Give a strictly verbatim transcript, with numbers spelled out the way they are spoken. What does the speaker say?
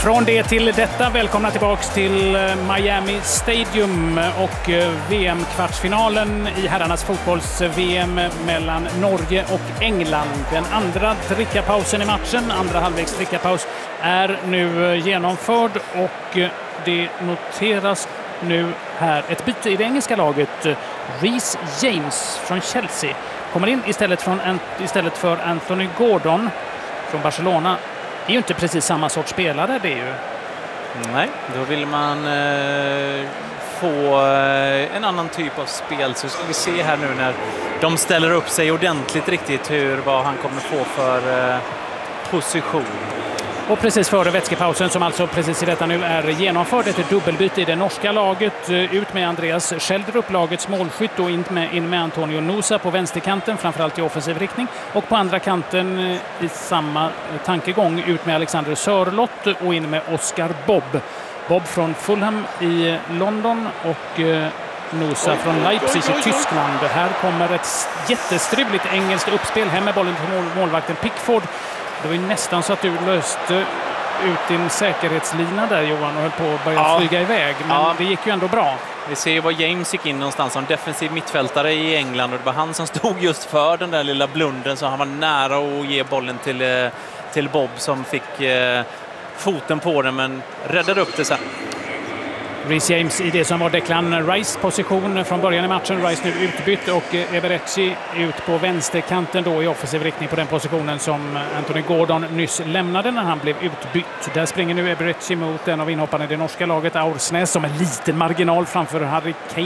Från det till detta, välkomna tillbaks till Miami Stadium och V M-kvartsfinalen i herrarnas fotbolls-V M mellan Norge och England. Den andra drickapausen i matchen, andra halvvägs drickapaus, är nu genomförd och det noteras nu här ett byte i det engelska laget. Reece James från Chelsea kommer in istället, från, istället för Anthony Gordon från Barcelona. Det är ju inte precis samma sorts spelare, det är ju. Nej, då vill man eh, få eh, en annan typ av spel. Så ska vi se här nu när de ställer upp sig ordentligt riktigt hur, vad han kommer få för eh, position. Och precis före vätskepausen, som alltså precis i detta nu är genomförd, ett dubbelbyte i det norska laget. Ut med Andreas Schjelderup, lagets målskytt, och in med, in med Antonio Nusa på vänsterkanten, framförallt i offensiv riktning. Och på andra kanten i samma tankegång, ut med Alexander Sörlott och in med Oscar Bob. Bob från Fulham i London och eh, Nusa från Leipzig i Tyskland. Här kommer ett jättestruligt engelskt uppspel, hem med bollen till mål, målvakten Pickford. Det var ju nästan så att du löste ut din säkerhetslina där, Johan, och höll på att börja ja. flyga iväg. Men ja. det gick ju ändå bra. Vi ser ju vad James gick in någonstans som defensiv mittfältare i England. Och det var han som stod just för den där lilla blunden, så han var nära att ge bollen till, till Bob som fick eh, foten på den, men räddade upp det sen. Reece James i det som var Declan Rice position från början i matchen. Rice nu utbytt och Eberechi ut på vänsterkanten då i offensiv riktning på den positionen som Anthony Gordon nyss lämnade när han blev utbytt. Där springer nu Eberechi mot en av inhopparna i det norska laget, Aursnes, som en liten marginal framför Harry Kane.